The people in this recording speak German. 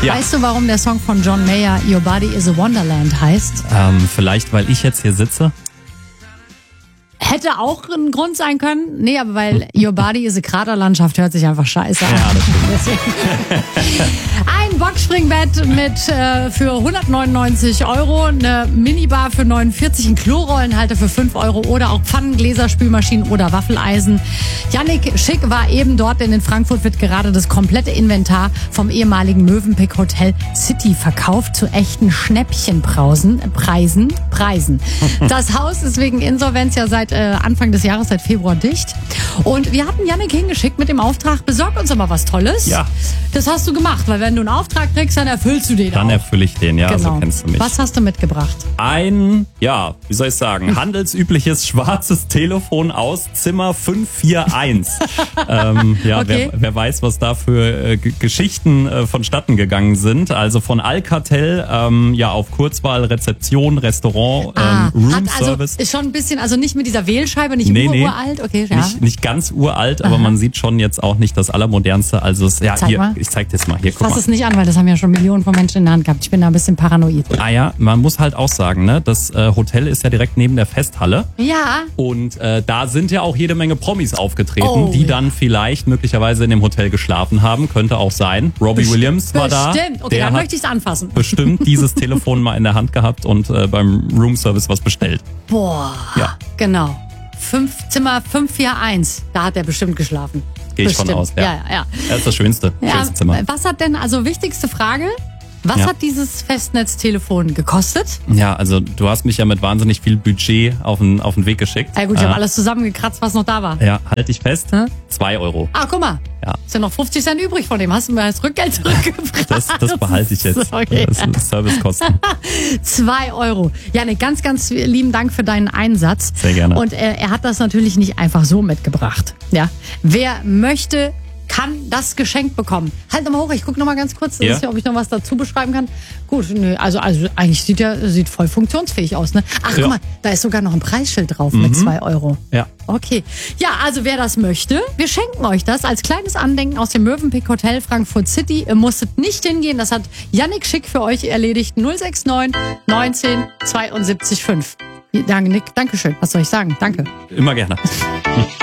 Ja. Weißt du, warum der Song von John Mayer Your Body is a Wonderland heißt? Vielleicht, weil ich jetzt hier sitze. Hätte auch ein Grund sein können. Nee, aber weil Your Body is a Kraterlandschaft hört sich einfach scheiße an. Ja, das stimmt. Ein Boxspringbett mit für 199 €, eine Minibar für 49, ein Klorollenhalter für 5 € oder auch Pfannen, Gläser, Spülmaschinen oder Waffeleisen. Yannick Schick war eben dort, denn in Frankfurt wird gerade das komplette Inventar vom ehemaligen Mövenpick Hotel City verkauft zu echten Schnäppchenpreisen. Das Haus ist wegen Insolvenz ja seit Anfang des Jahres, seit Februar dicht. Und wir hatten Yannick hingeschickt mit dem Auftrag, besorg uns aber was Tolles. Ja. Das hast du gemacht, weil wenn du einen Auftrag kriegst, dann erfüllst du den Dann auch. erfülle ich den, ja, Genau. so kennst du mich. Was hast du mitgebracht? Ein, ja, wie soll ich sagen, handelsübliches schwarzes Telefon aus Zimmer 541. Ja, Okay. wer weiß, was da für Geschichten vonstatten gegangen sind. Also von Alcatel, ja, auf Kurzwahl, Rezeption, Restaurant, Roomservice. Ist schon ein bisschen, also nicht mit dieser Wählscheibe, nicht Nee. uralt, okay, ja. Nicht ganz uralt, aber man sieht schon jetzt auch nicht das Allermodernste. Also, ja, Zeig hier, mal. ich zeig dir jetzt mal. Hier, guck Fass mal. es nicht an, weil das haben ja schon Millionen von Menschen in der Hand gehabt. Ich bin da ein bisschen paranoid. Ah ja, man muss halt auch sagen, ne, das Hotel ist ja direkt neben der Festhalle. Ja, Und da sind ja auch jede Menge Promis aufgetreten, Oh, die ja. dann vielleicht möglicherweise in dem Hotel geschlafen haben. Könnte auch sein. Robbie Williams war da. bestimmt. Okay, Der dann hat möchte ich es anfassen. bestimmt dieses Telefon mal in der Hand gehabt und beim Roomservice was bestellt. Boah, Ja. genau. Zimmer 541, da hat er bestimmt geschlafen. Gehe ich von Bestimmt. aus. Ja. Das ist das schönste Zimmer. Was hat denn, also wichtigste Frage, was Ja. hat dieses Festnetztelefon gekostet? Ja, also du hast mich ja mit wahnsinnig viel Budget auf den Weg geschickt. Ja gut, ich habe alles zusammengekratzt, was noch da war. Ja, halt dich fest. Hä? 2 €. Ah, guck mal. Ja. Ist ja noch 50 Cent übrig von dem. Hast du mir das Rückgeld zurückgebracht? Das behalte ich jetzt. Okay. Das sind Servicekosten. 2 €. Janik, ganz, ganz lieben Dank für deinen Einsatz. Sehr gerne. Und er hat das natürlich nicht einfach so mitgebracht. Ja. Wer möchte, kann das geschenkt bekommen. Halt nochmal hoch, ich gucke nochmal ganz kurz, Ja. ob ich noch was dazu beschreiben kann. Gut, nö, also eigentlich sieht voll funktionsfähig aus. Ne? Ach, Ja. guck mal, da ist sogar noch ein Preisschild drauf mit 2 €. Ja. Okay. Ja, also wer das möchte, wir schenken euch das als kleines Andenken aus dem Mövenpick Hotel Frankfurt City. Ihr musstet nicht hingehen, das hat Yannick Schick für euch erledigt. 069 19 72 5. Dankeschön, was soll ich sagen? Danke. Immer gerne.